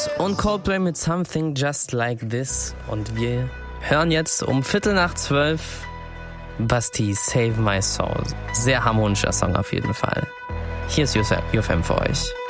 Und Coldplay mit Something Just Like This. Und wir hören jetzt um 11:45 Bastille Save My Soul. Sehr harmonischer Song auf jeden Fall. Hier ist UFM für euch.